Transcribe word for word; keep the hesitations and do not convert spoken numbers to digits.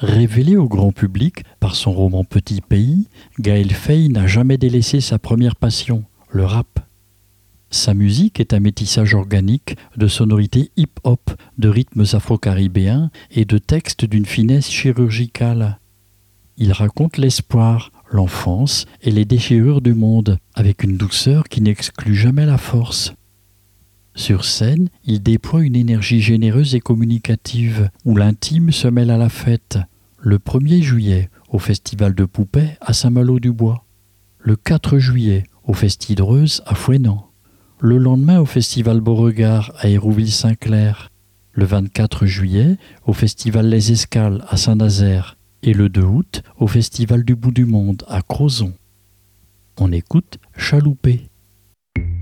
Révélé au grand public par son roman Petit Pays, Gaël Faye n'a jamais délaissé sa première passion, le rap. Sa musique est un métissage organique de sonorités hip-hop, de rythmes afro-caribéens et de textes d'une finesse chirurgicale. Il raconte l'espoir, l'enfance et les déchirures du monde, avec une douceur qui n'exclut jamais la force. Sur scène, il déploie une énergie généreuse et communicative, où l'intime se mêle à la fête. Le premier juillet, au Festival de Poupée à Saint-Malo-du-Bois. Le quatre juillet, au Festidreuse à Fouesnant. Le lendemain, au Festival Beauregard à Hérouville-Saint-Clair. Le vingt-quatre juillet, au Festival Les Escales à Saint-Nazaire. Et le deux août, au Festival du Bout du Monde à Crozon. On écoute Chaloupé.